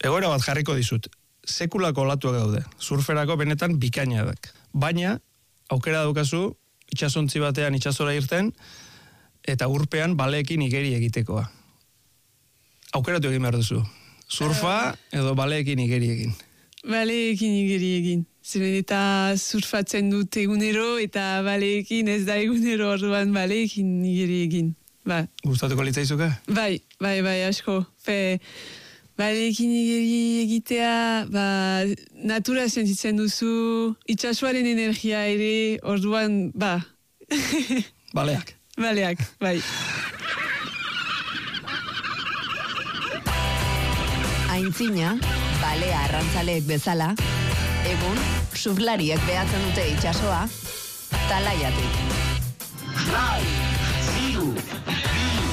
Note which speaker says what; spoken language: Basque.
Speaker 1: Egoera bat jarriko dizut. Sekulako olatuak daude. Surferako benetan bikainadak. Baina, aukera daukazu, itsasontzi batean itsasora irten, eta urpean baleekin igeri egitekoa. Aukeratu egin behar duzu. Surfa edo baleekin igeri egin.
Speaker 2: Baleekin igeri egin. Zeren eta surfatzen dut egunero eta baleekin ez da egunero, orduan baleekin igeri egin. Ba.
Speaker 1: Gustatuko litzaizuke?
Speaker 2: Bai, asko. Baleekin igeri egitea, natura sentitzen duzu, itsasoaren energia ere, orduan,
Speaker 1: Baleak.
Speaker 2: Baleak, bai.
Speaker 3: Aintzina, balea arrantzaleek bezala, egun, surflariek behatzen dute itsasoa, Talaiatik.
Speaker 4: 3, 2,